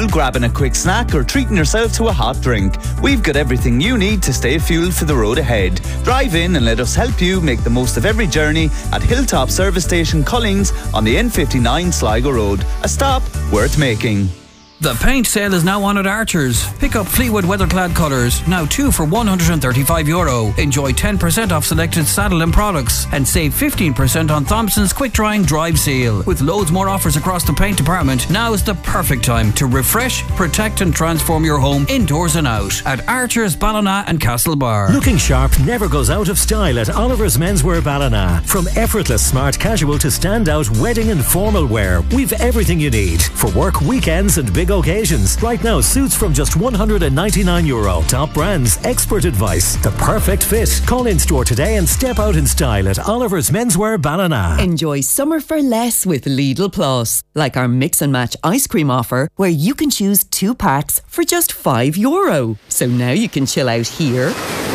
fuel, grabbing a quick snack or treating yourself to a hot drink, we've got everything you need to stay fueled for the road ahead. Drive in and let us help you make the most of every journey at Hilltop Service Station Collings on the N59 Sligo Road. A stop worth making. The paint sale is now on at Archer's. Pick up Fleetwood Weatherclad colours, now 2 for €135. Enjoy 10% off selected Saddle and products and save 15% on Thompson's quick drying drive seal. With loads more offers across the paint department, now is the perfect time to refresh, protect and transform your home indoors and out at Archer's, Ballina and Castlebar. Looking sharp never goes out of style at Oliver's Menswear Ballina. From effortless smart casual to standout wedding and formal wear, we've everything you need for work, weekends and big occasions. Right now, suits from just €199. Top brands, expert advice, the perfect fit. Call in store today and step out in style at Oliver's Menswear Ballina. Enjoy summer for less with Lidl Plus, like our mix and match ice cream offer, where you can choose 2 packs for just €5. So now you can chill out here,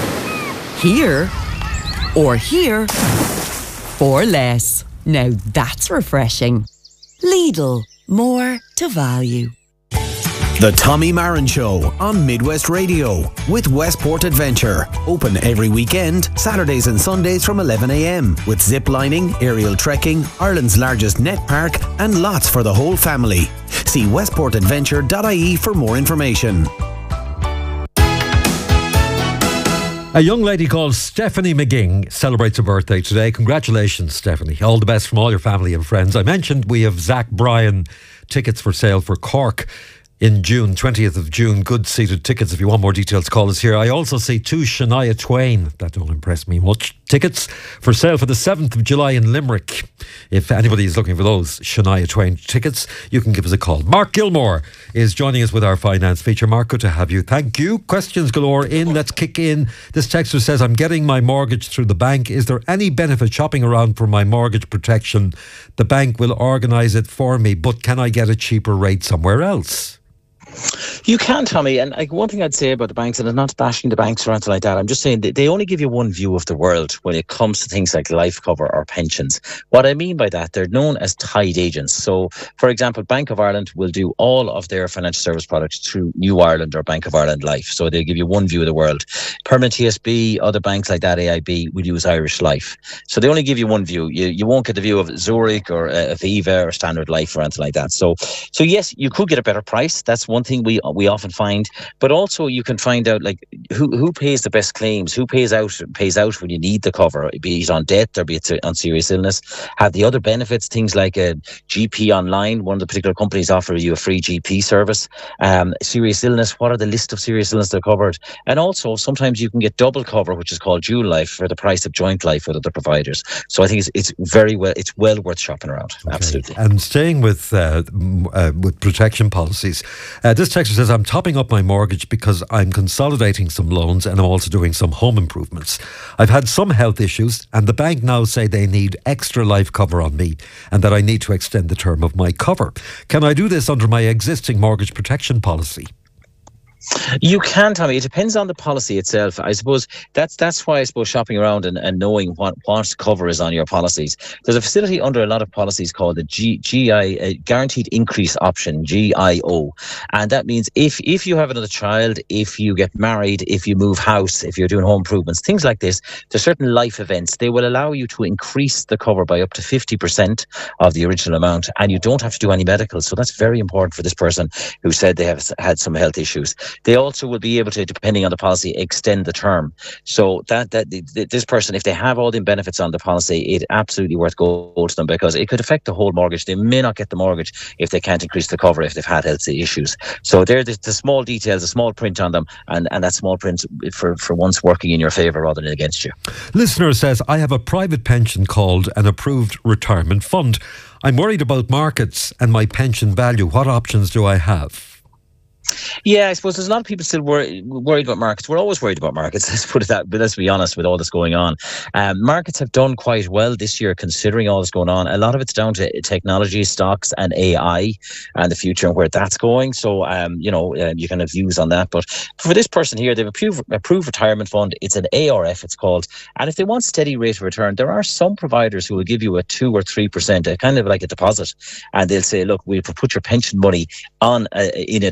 or here for less. Now that's refreshing. Lidl, more to value. The Tommy Marin Show on Midwest Radio with Westport Adventure. Open every weekend, Saturdays and Sundays from 11 a.m. with zip lining, aerial trekking, Ireland's largest net park and lots for the whole family. See westportadventure.ie for more information. A young lady called Stephanie McGing celebrates her birthday today. Congratulations, Stephanie. All the best from all your family and friends. I mentioned we have Zach Bryan tickets for sale for Cork in June, 20th of June. Good seated tickets. If you want more details, call us here. I also see 2 Shania Twain. That don't impress me much. Tickets for sale for the 7th of July in Limerick. If anybody is looking for those Shania Twain tickets, you can give us a call. Mark Gilmore is joining us with our finance feature. Mark, good to have you. Thank you. Questions galore in. Let's kick in. This texter says, I'm getting my mortgage through the bank. Is there any benefit shopping around for my mortgage protection? The bank will organise it for me, but can I get a cheaper rate somewhere else? You can, Tommy, and one thing I'd say about the banks, and I'm not bashing the banks or anything like that, I'm just saying that they only give you one view of the world when it comes to things like life cover or pensions. What I mean by that, they're known as tied agents. So, for example, Bank of Ireland will do all of their financial service products through New Ireland or Bank of Ireland Life. So they give you one view of the world. Permanent TSB, other banks like that, AIB, will use Irish Life. So they only give you one view. You won't get the view of Zurich or Aviva or Standard Life or anything like that. So yes, you could get a better price. That's one thing we often find, but also you can find out like who pays the best claims, who pays out when you need the cover, be it on death or be it on serious illness. Have the other benefits, things like a GP online. One of the particular companies offer you a free GP service. Serious illness, what are the list of serious illness they're covered? And also sometimes you can get double cover, which is called dual life, for the price of joint life with other providers. So I think it's well worth shopping around. Okay. Absolutely. And staying with protection policies, this texter says, I'm topping up my mortgage because I'm consolidating some loans and I'm also doing some home improvements. I've had some health issues and the bank now say they need extra life cover on me and that I need to extend the term of my cover. Can I do this under my existing mortgage protection policy? You can, Tommy. It depends on the policy itself. I suppose that's why I suppose shopping around and knowing what cover is on your policies. There's a facility under a lot of policies called the GI, Guaranteed Increase Option, GIO. And that means if you have another child, if you get married, if you move house, if you're doing home improvements, things like this, there's certain life events. They will allow you to increase the cover by up to 50% of the original amount. And you don't have to do any medical. So that's very important for this person who said they have had some health issues. They also will be able to, depending on the policy, extend the term. So that this person, if they have all the benefits on the policy, it's absolutely worth going to them because it could affect the whole mortgage. They may not get the mortgage if they can't increase the cover if they've had health issues. So they're the small details, a small print on them, and that small print for once working in your favour rather than against you. Listener says, I have a private pension called an approved retirement fund. I'm worried about markets and my pension value. What options do I have? Yeah, I suppose there's a lot of people still worried about markets. We're always worried about markets, let's put it that, but let's be honest with all this going on. Markets have done quite well this year considering all this going on. A lot of it's down to technology, stocks and AI and the future and where that's going. So, you can have views on that. But for this person here, they've approved retirement fund. It's an ARF, it's called. And if they want steady rate of return, there are some providers who will give you a 2 or 3%, kind of like a deposit. And they'll say, look, we'll put your pension money on in a